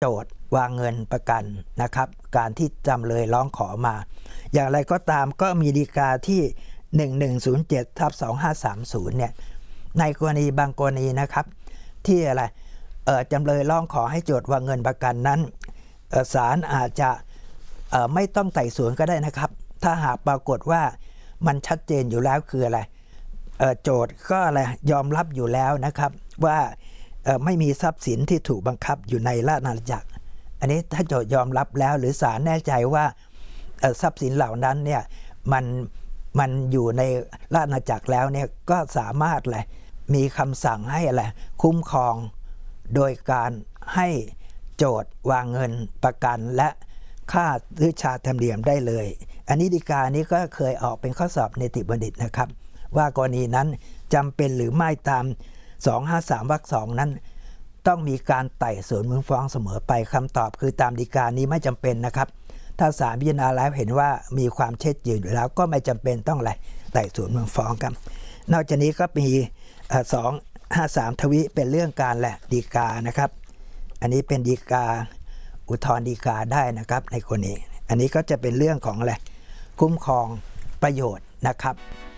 โจทย์วางเงินประกันนะครับการที่จำเลยร้องขอมาอย่างไรก็ตามก็มีฎีกาที่1107/2530เนี่ยในกรณีบางกรณีนะครับที่อะไรจำเลยร้องขอให้โจทย์วางเงินประกันนั้นศาลอาจจะไม่ต้องไต่สวนก็ได้นะครับถ้าหากปรากฏว่ามันชัดเจนอยู่แล้วคืออะไรโจทย์ก็อะไรยอมรับอยู่แล้วนะครับว่าไม่มีทรัพย์สินที่ถูกบังคับอยู่ในราชอาณาจักรอันนี้ถ้าโจทย์ยอมรับแล้วหรือศาลแน่ใจว่าทรัพย์สินเหล่านั้นเนี่ยมันอยู่ในราชอาณาจักรแล้วเนี่ยก็สามารถเลยมีคำสั่งให้อะไรคุ้มครองโดยการให้โจทย์วางเงินประกันและค่าซื้อชาธรรมเนียมได้เลยอันนี้ฎีกานี้ก็เคยออกเป็นข้อสอบนิติบัณฑิตนะครับว่ากรณีนั้นจำเป็นหรือไม่ตาม253 วรรค 2นั้นต้องมีการไต่สวนมูลฟ้องเสมอไปคำตอบคือตามฎีกานี้ไม่จำเป็นนะครับถ้าศาลพิจารณาแล้วเห็นว่ามีความเท็จจริงอยู่แล้วก็ไม่จำเป็นต้องไต่สวนมูลฟ้องครับนอกจากนี้ก็มี253 ทวิเป็นเรื่องการฎีกานะครับอันนี้เป็นฎีกาอุทธรณ์ฎีกาได้นะครับในกรณีอันนี้ก็จะเป็นเรื่องของคุ้มครองประโยชน์นะครับ